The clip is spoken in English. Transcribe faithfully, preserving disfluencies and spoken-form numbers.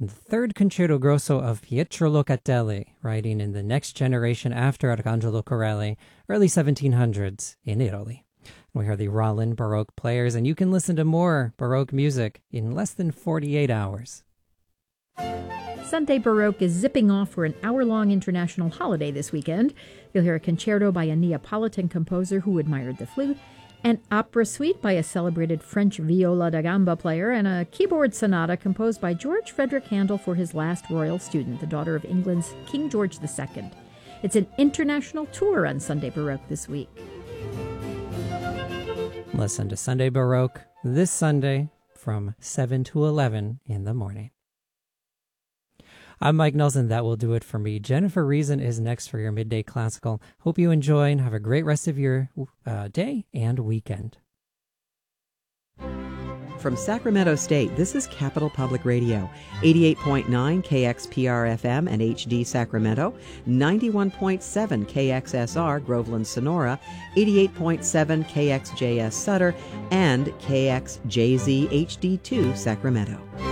the third concerto grosso of Pietro Locatelli, writing in the next generation after Arcangelo Corelli, early seventeen hundreds in Italy. We are the Rollin Baroque Players, and you can listen to more Baroque music in less than forty-eight hours. Sunday Baroque is zipping off for an hour-long international holiday this weekend. You'll hear a concerto by a Neapolitan composer who admired the flute, an opera suite by a celebrated French viola da gamba player, and a keyboard sonata composed by George Frederick Handel for his last royal student, the daughter of England's King George the Second. It's an international tour on Sunday Baroque this week. Listen to Sunday Baroque this Sunday from seven to eleven in the morning. I'm Mike Nelson. That will do it for me. Jennifer Reason is next for your Midday Classical. Hope you enjoy and have a great rest of your uh, day and weekend. From Sacramento State, this is Capital Public Radio, eighty-eight point nine K X P R F M and H D Sacramento, ninety-one point seven K X S R Groveland Sonora, eighty-eight point seven K X J S Sutter, and K X J Z H D two Sacramento.